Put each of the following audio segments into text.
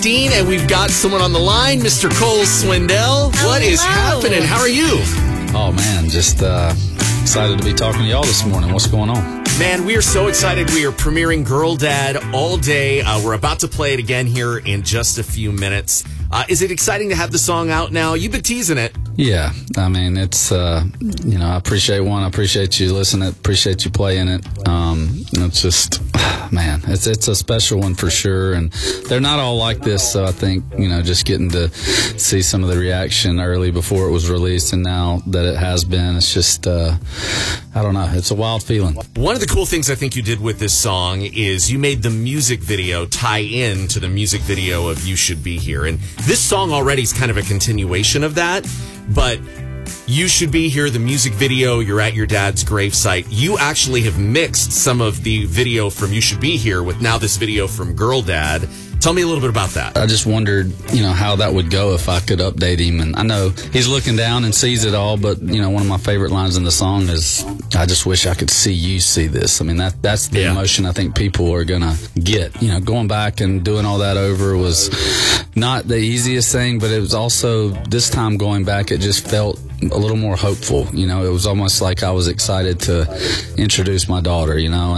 8:15, and we've got someone on the line, Mr. Cole Swindell. What is happening? How are you? Oh, man, just excited to be talking to y'all this morning. What's going on? Man, we are so excited. We are premiering Girl Dad all day. We're about to play it again here in just a few minutes. Is it exciting to have the song out now? You've been teasing it. Yeah, I mean, it's, I appreciate I appreciate you listening, appreciate you playing it. It's just, man, it's a special one for sure. And they're not all like this. So I think, just getting to see some of the reaction early before it was released and now that it has been, it's just, I don't know. It's a wild feeling. One of the cool things I think you did with this song is you made the music video tie in to the music video of You Should Be Here. And this song already is kind of a continuation of that, but You Should Be Here, the music video, you're at your dad's gravesite. You actually have mixed some of the video from You Should Be Here with now this video from Girl Dad. Tell me a little bit about that. I just wondered, how that would go if I could update him. And I know he's looking down and sees it all, but, one of my favorite lines in the song is, I just wish I could see you see this. I mean, that's the emotion I think people are going to get. Going back and doing all that over was not the easiest thing, but it was also, this time going back, it just felt a little more hopeful. It was almost like I was excited to introduce my daughter,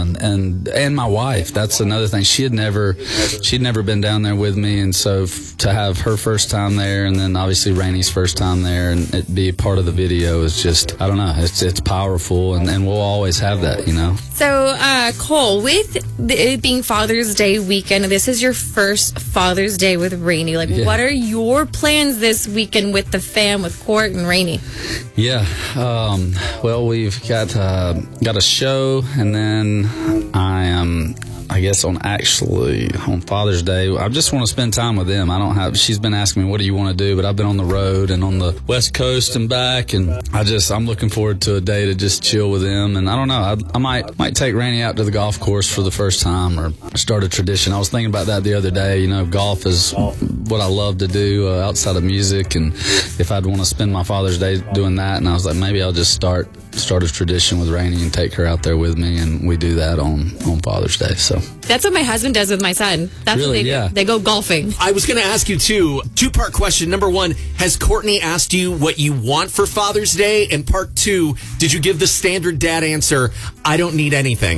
and my wife. That's another thing. She'd never been down there with me, and so to have her first time there, and then obviously Rainey's first time there, and it be a part of the video is just, I don't know, it's powerful, and we'll always have that, So, Cole, with it being Father's Day weekend, this is your first Father's Day with Rainey. What are your plans this weekend with the fam, with Court and Rainey? Yeah, well, we've got a show, and then I guess on Father's Day, I just want to spend time with them. She's been asking me, what do you want to do? But I've been on the road and on the West Coast and back, and I'm looking forward to a day to just chill with them. And I don't know, I might take Rainey out to the golf course for the first time or start a tradition. I was thinking about that the other day. Golf is what I love to do outside of music, and if I'd want to spend my Father's Day doing that, and I was like, maybe I'll just start a tradition with Rainey and take her out there with me, and we do that on Father's Day. So that's what my husband does with my son. That's really, what they do. They go golfing. I was going to ask you, too, two-part question. Number one, has Courtney asked you what you want for Father's Day? And part two, did you give the standard dad answer, I don't need anything?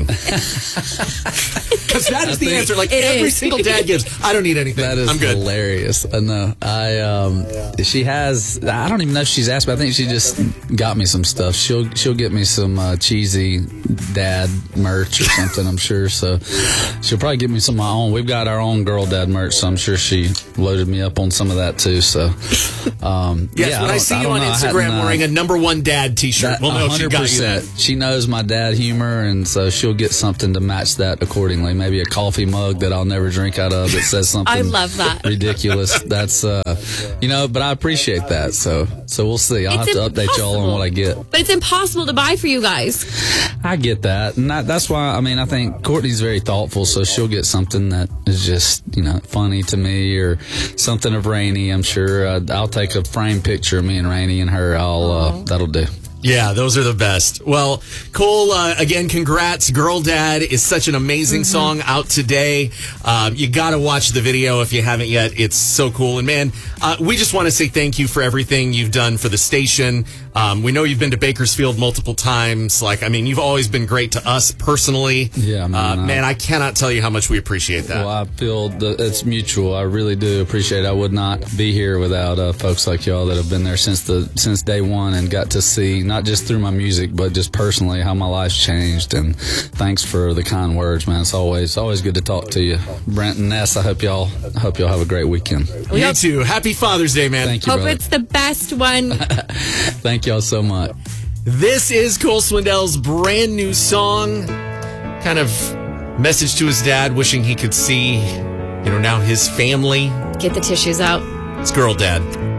Because that is the answer. Every single dad gives, I don't need anything. That is I'm good. Hilarious. No, she has, I don't even know if she's asked, but I think she just got me some stuff. She'll get me some cheesy dad merch or something, I'm sure. So she'll probably get me some of my own. We've got our own Girl Dad merch, so I'm sure she loaded me up on some of that too. So yes, when I see you on Instagram wearing a number one dad t-shirt, we'll know she got you that. She knows my dad humor, and so she'll get something to match that accordingly. Maybe a coffee mug that I'll never drink out of that says something I love that. ridiculous. That's but I appreciate that. So we'll see. I'll have to update y'all on what I get. But it's impossible to buy for you guys. I get that, and that's why I think Courtney's very thoughtful, so she'll get something that is just funny to me, or something of Rainey. I'm sure I'll take a frame picture of me and Rainey and her. That'll do. Yeah, those are the best. Well, Cole, again, congrats. Girl Dad is such an amazing song out today. You got to watch the video if you haven't yet. It's so cool. And, man, we just want to say thank you for everything you've done for the station. We know you've been to Bakersfield multiple times. You've always been great to us personally. Yeah, man. I cannot tell you how much we appreciate that. Well, I feel it's mutual. I really do appreciate it. I would not be here without folks like y'all that have been there since day one and got to see, not just through my music, but just personally how my life's changed. And thanks for the kind words, man. It's always good to talk to you. Brent and Ness, I hope y'all have a great weekend. You too. Happy Father's Day, man. Thank you, Hope brother. it's the best one. Thank y'all so much. This is Cole Swindell's brand new song. Kind of message to his dad, wishing he could see, now his family. Get the tissues out. It's Girl Dad.